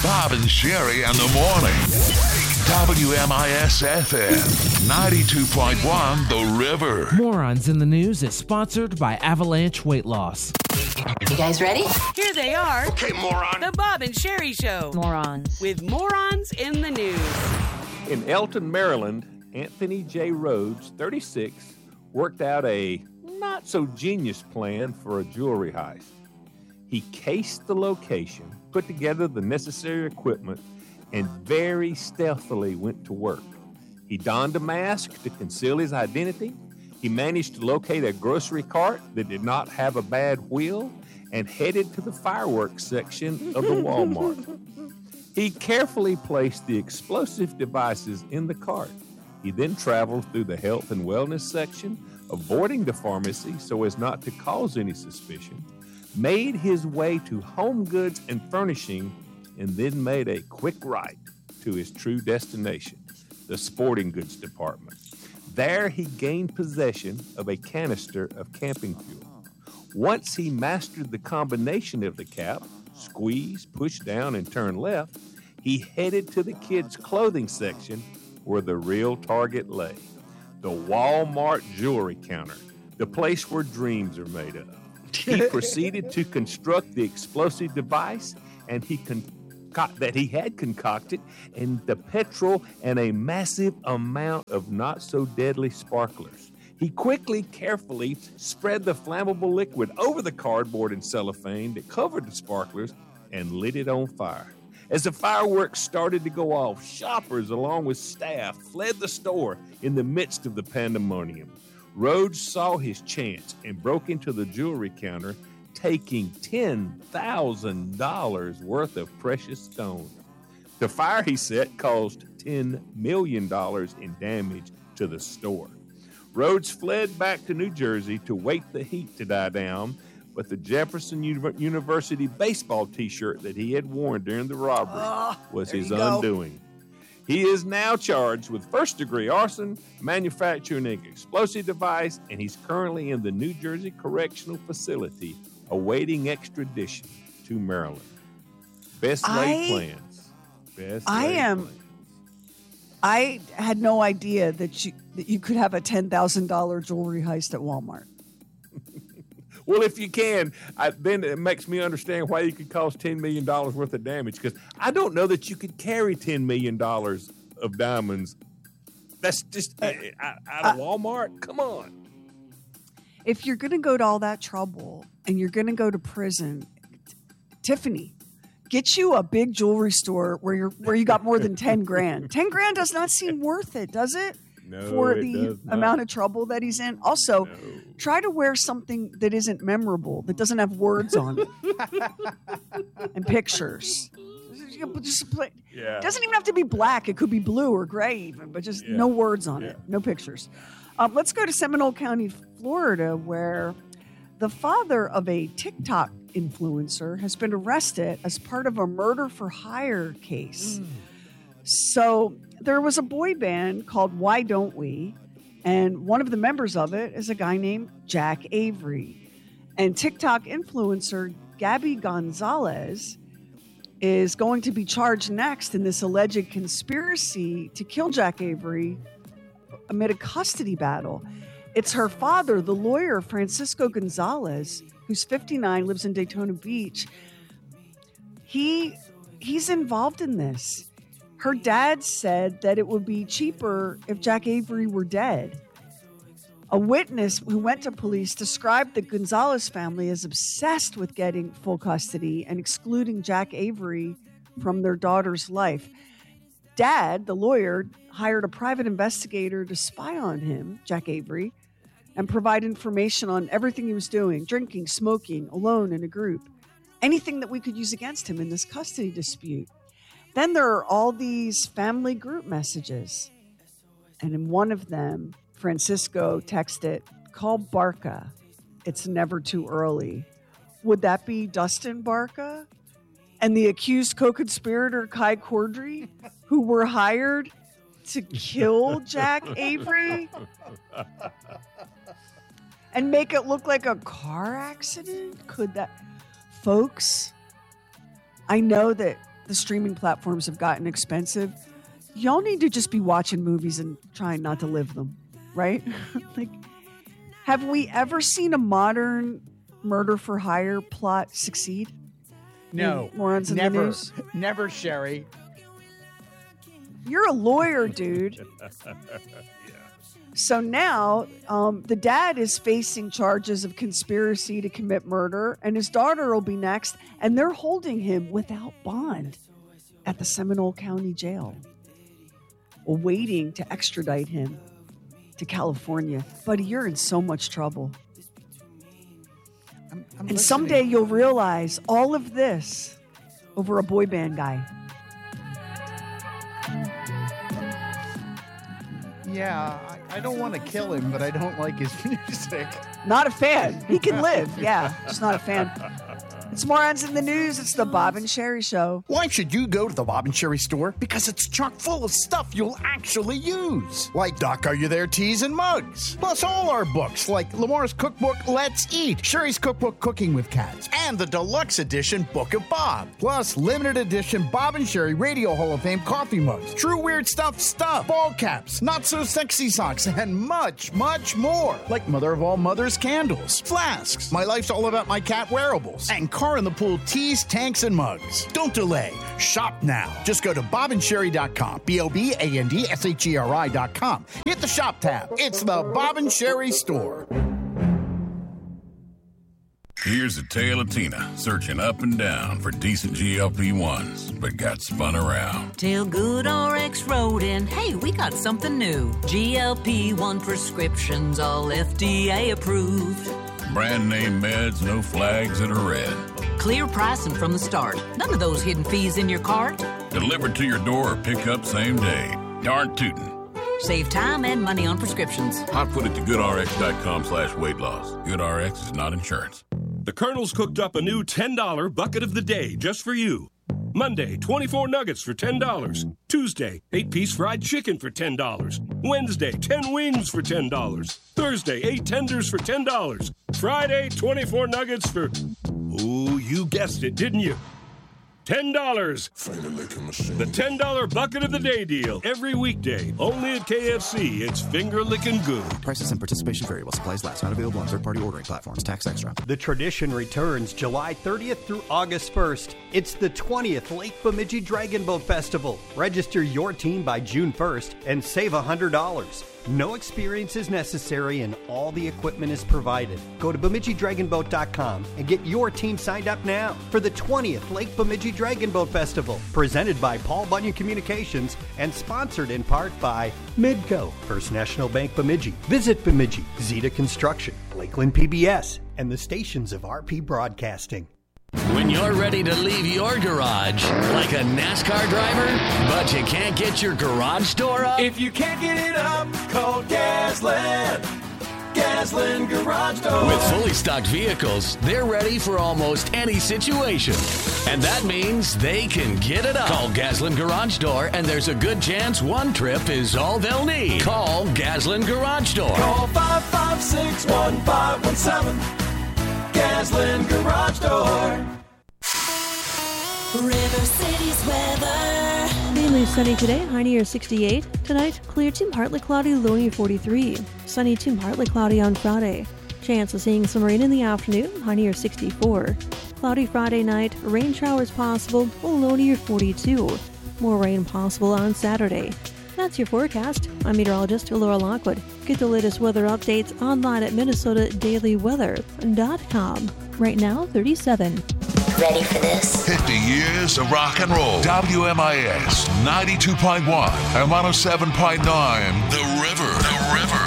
Bob and Sherry in the morning. WMIS FM 92.1 The River. Morons in the News is sponsored by Avalanche Weight Loss. You guys ready? Here they are. Okay, moron. The Bob and Sherry Show. Morons. With morons in the news. In Elton, Maryland, Anthony J. Rhodes, 36, worked out a not-so-genius plan for a jewelry heist. He cased the location, put together the necessary equipment, and very stealthily went to work. He donned a mask to conceal his identity. He managed to locate a grocery cart that did not have a bad wheel and headed to the fireworks section of the Walmart. He carefully placed the explosive devices in the cart. He then traveled through the health and wellness section, avoiding the pharmacy so as not to cause any suspicion, made his way to home goods and furnishing, and then made a quick right to his true destination, the sporting goods department. There he gained possession of a canister of camping fuel. Once he mastered the combination of the cap, squeeze, push down, and turn left, he headed to the kids' clothing section where the real target lay, the Walmart jewelry counter, the place where dreams are made of. He proceeded to construct the explosive device and that he had concocted, and the petrol and a massive amount of not-so-deadly sparklers. He quickly, carefully spread the flammable liquid over the cardboard and cellophane that covered the sparklers and lit it on fire. As the fireworks started to go off, shoppers along with staff fled the store in the midst of the pandemonium. Rhodes saw his chance and broke into the jewelry counter, taking $10,000 worth of precious stones. The fire he set caused $10 million in damage to the store. Rhodes fled back to New Jersey to wait the heat to die down, but the Jefferson University baseball T-shirt that he had worn during the robbery was his undoing. He is now charged with first-degree arson, manufacturing an explosive device, and he's currently in the New Jersey Correctional Facility awaiting extradition to Maryland. Best laid plans. I had no idea that you could have a $10,000 jewelry heist at Walmart. Well, if you can, then it makes me understand why you could cause $10 million worth of damage, because I don't know that you could carry $10 million of diamonds. That's just out of Walmart? Come on. If you're going to go to all that trouble and you're going to go to prison, Tiffany, get you a big jewelry store where you got more than 10 grand. 10 grand does not seem worth it, does it? No, for the amount of trouble that he's in. Also, try to wear something that isn't memorable, that doesn't have words on it and pictures. Just play. Yeah. It doesn't even have to be black. It could be blue or gray even, but just no words on it, no pictures. Let's go to Seminole County, Florida, where the father of a TikTok influencer has been arrested as part of a murder-for-hire case. So there was a boy band called Why Don't We? And one of the members of it is a guy named Jack Avery. And TikTok influencer Gabby Gonzalez is going to be charged next in this alleged conspiracy to kill Jack Avery amid a custody battle. It's her father, the lawyer Francisco Gonzalez, who's 59, lives in Daytona Beach. He's involved in this. Her dad said that it would be cheaper if Jack Avery were dead. A witness who went to police described the Gonzalez family as obsessed with getting full custody and excluding Jack Avery from their daughter's life. Dad, the lawyer, hired a private investigator to spy on him, Jack Avery, and provide information on everything he was doing, drinking, smoking, alone in a group, anything that we could use against him in this custody dispute. Then there are all these family group messages. And in one of them, Francisco texted, "Call Barca. It's never too early." Would that be Dustin Barca and the accused co-conspirator Kai Cordry, who were hired to kill Jack Avery and make it look like a car accident? Could that... Folks, I know that the streaming platforms have gotten expensive, y'all need to just be watching movies and trying not to live them, right? Like, have we ever seen a modern murder for hire plot succeed? No. Morons in the news? Never, Sherry. You're a lawyer, dude. So now the dad is facing charges of conspiracy to commit murder, and his daughter will be next, and they're holding him without bond at the Seminole County Jail, waiting to extradite him to California. Buddy, you're in so much trouble. And someday you'll realize all of this over a boy band guy. Yeah, I don't want to kill him, but I don't like his music. Not a fan. He can live. Yeah, just not a fan. It's Morons in the News. It's the Bob and Sherry Show. Why should you go to the Bob and Sherry store? Because it's chock full of stuff you'll actually use. Like Doc Are You There teas and mugs. Plus all our books like Lamar's cookbook Let's Eat, Sherry's cookbook Cooking with Cats, and the deluxe edition Book of Bob. Plus limited edition Bob and Sherry Radio Hall of Fame coffee mugs, True Weird Stuff, ball caps, Not So Sexy socks, and much, much more. Like Mother of All Mothers candles, flasks, My Life's All About My Cat wearables, and Car in the Pool teas, tanks, and mugs. Don't delay. Shop now. Just go to bobandsherry.com. BOBANDSHERI.com. Hit the shop tab. It's the Bob and Sherry store. Here's the tale of Tina, searching up and down for decent GLP-1s, but got spun around. Till GoodRx wrote in, hey, we got something new. GLP-1 prescriptions, all FDA approved. Brand name meds, no flags that are red. Clear pricing from the start. None of those hidden fees in your cart. Delivered to your door or pick up same day. Darn tootin'. Save time and money on prescriptions. I'd put it to goodrx.com/weight loss. GoodRx is not insurance. The Colonel's cooked up a new $10 bucket of the day just for you. Monday, 24 nuggets for $10. Tuesday, 8-piece fried chicken for $10. Wednesday, 10 wings for $10. Thursday, 8 tenders for $10. Friday, 24 nuggets for... Oh, you guessed it, didn't you? $10. The $10 bucket of the day deal. Every weekday. Only at KFC. It's finger licking good. Prices and participation vary while supplies last. Not available on third-party ordering platforms. Tax extra. The tradition returns July 30th through August 1st. It's the 20th Lake Bemidji Dragon Boat Festival. Register your team by June 1st and save $100. No experience is necessary and all the equipment is provided. Go to BemidjiDragonBoat.com and get your team signed up now for the 20th Lake Bemidji Dragon Boat Festival, presented by Paul Bunyan Communications and sponsored in part by Midco, First National Bank Bemidji, Visit Bemidji, Zeta Construction, Lakeland PBS, and the stations of RP Broadcasting. When you're ready to leave your garage like a NASCAR driver, but you can't get your garage door up? If you can't get it up, call Gasland. Gasland Garage Door. With fully stocked vehicles, they're ready for almost any situation. And that means they can get it up. Call Gasland Garage Door, and there's a good chance one trip is all they'll need. Call Gasland Garage Door. Call 556-1517. Gasland Garage Door. River City's weather. Mainly sunny today, high near 68. Tonight, clear to partly cloudy, low near 43. Sunny to partly cloudy on Friday. Chance of seeing some rain in the afternoon, high near 64. Cloudy Friday night, rain showers possible, low near 42. More rain possible on Saturday. That's your forecast. I'm meteorologist Laura Lockwood. Get the latest weather updates online at MinnesotaDailyWeather.com. Right now, 37. Ready for this? 50 years of rock and roll. WMIS 92.1 and 107.9. The River.